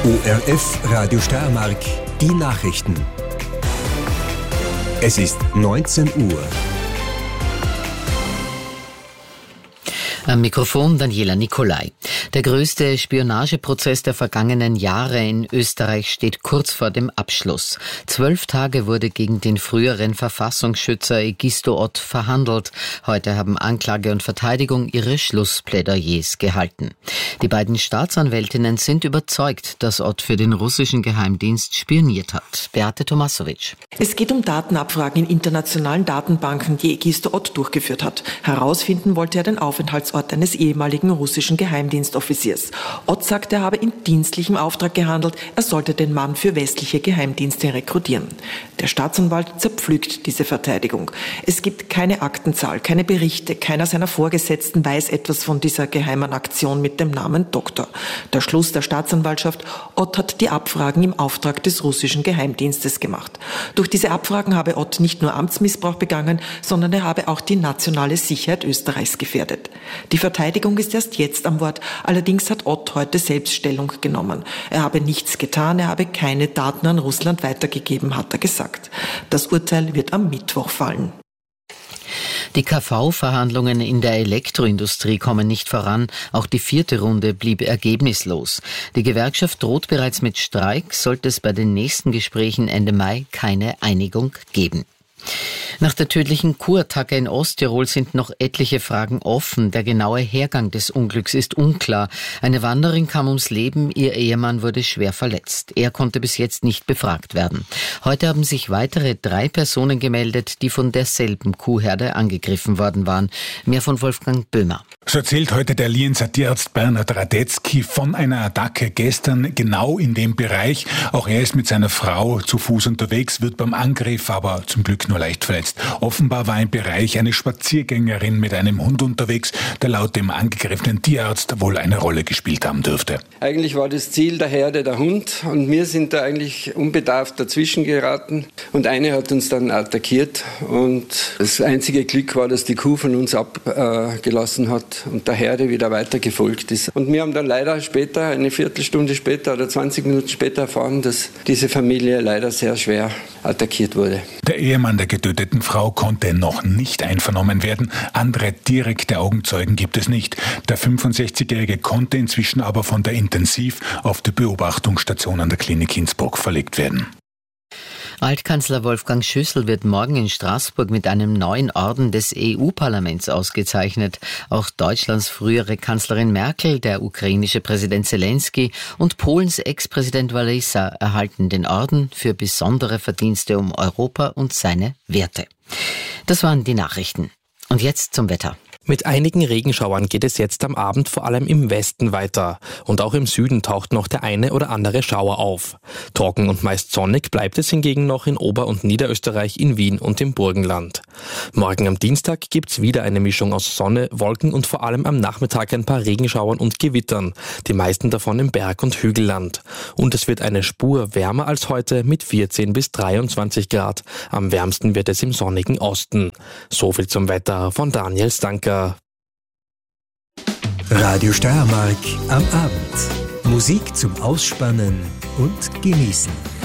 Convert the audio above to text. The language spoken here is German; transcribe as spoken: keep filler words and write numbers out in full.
O R F Radio Steiermark, die Nachrichten. Es ist neunzehn Uhr. Am Mikrofon Daniela Nicolai. Der größte Spionageprozess der vergangenen Jahre in Österreich steht kurz vor dem Abschluss. Zwölf Tage wurde gegen den früheren Verfassungsschützer Egisto Ott verhandelt. Heute haben Anklage und Verteidigung ihre Schlussplädoyers gehalten. Die beiden Staatsanwältinnen sind überzeugt, dass Ott für den russischen Geheimdienst spioniert hat. Beate Tomasovic. Es geht um Datenabfragen in internationalen Datenbanken, die Egisto Ott durchgeführt hat. Herausfinden wollte er den Aufenthaltsort eines ehemaligen russischen Geheimdienstoffiziers. Ott sagt, er habe in dienstlichem Auftrag gehandelt, er sollte den Mann für westliche Geheimdienste rekrutieren. Der Staatsanwalt zerpflügt diese Verteidigung. Es gibt keine Aktenzahl, keine Berichte, keiner seiner Vorgesetzten weiß etwas von dieser geheimen Aktion mit dem Namen Doktor. Der Schluss der Staatsanwaltschaft: Ott hat die Abfragen im Auftrag des russischen Geheimdienstes gemacht. Durch diese Abfragen habe Ott nicht nur Amtsmissbrauch begangen, sondern er habe auch die nationale Sicherheit Österreichs gefährdet. Die Verteidigung ist erst jetzt am Wort. Allerdings hat Ott heute selbst Stellung genommen. Er habe nichts getan, er habe keine Daten an Russland weitergegeben, hat er gesagt. Das Urteil wird am Mittwoch fallen. Die K V-Verhandlungen in der Elektroindustrie kommen nicht voran. Auch die vierte Runde blieb ergebnislos. Die Gewerkschaft droht bereits mit Streik, sollte es bei den nächsten Gesprächen Ende Mai keine Einigung geben. Nach der tödlichen Kurattacke in Osttirol sind noch etliche Fragen offen. Der genaue Hergang des Unglücks ist unklar. Eine Wanderin kam ums Leben, ihr Ehemann wurde schwer verletzt. Er konnte bis jetzt nicht befragt werden. Heute haben sich weitere drei Personen gemeldet, die von derselben Kuhherde angegriffen worden waren. Mehr von Wolfgang Böhmer. So erzählt heute der Lienzer Tierarzt Bernhard Radetzky von einer Attacke gestern genau in dem Bereich. Auch er ist mit seiner Frau zu Fuß unterwegs, wird beim Angriff aber zum Glück nur leicht verletzt. Offenbar war im Bereich eine Spaziergängerin mit einem Hund unterwegs, der laut dem angegriffenen Tierarzt wohl eine Rolle gespielt haben dürfte. Eigentlich war das Ziel der Herde der Hund und wir sind da eigentlich unbedarft dazwischen geraten und eine hat uns dann attackiert und das einzige Glück war, dass die Kuh von uns abgelassen hat und der Herde wieder weiter gefolgt ist. Und wir haben dann leider später, eine Viertelstunde später oder zwanzig Minuten später erfahren, dass diese Familie leider sehr schwer attackiert wurde. Der Ehemann der getöteten Frau konnte noch nicht einvernommen werden. Andere direkte Augenzeugen gibt es nicht. Der fünfundsechzigjährige konnte inzwischen aber von der Intensiv- auf die Beobachtungsstation an der Klinik Innsbruck verlegt werden. Altkanzler Wolfgang Schüssel wird morgen in Straßburg mit einem neuen Orden des E U-Parlaments ausgezeichnet. Auch Deutschlands frühere Kanzlerin Merkel, der ukrainische Präsident Zelensky und Polens Ex-Präsident Wałęsa erhalten den Orden für besondere Verdienste um Europa und seine Werte. Das waren die Nachrichten. Und jetzt zum Wetter. Mit einigen Regenschauern geht es jetzt am Abend vor allem im Westen weiter. Und auch im Süden taucht noch der eine oder andere Schauer auf. Trocken und meist sonnig bleibt es hingegen noch in Ober- und Niederösterreich, in Wien und im Burgenland. Morgen am Dienstag gibt's wieder eine Mischung aus Sonne, Wolken und vor allem am Nachmittag ein paar Regenschauern und Gewittern. Die meisten davon im Berg- und Hügelland. Und es wird eine Spur wärmer als heute mit vierzehn bis dreiundzwanzig Grad. Am wärmsten wird es im sonnigen Osten. So viel zum Wetter von Daniel Stanker. Radio Steiermark am Abend. Musik zum Ausspannen und Genießen.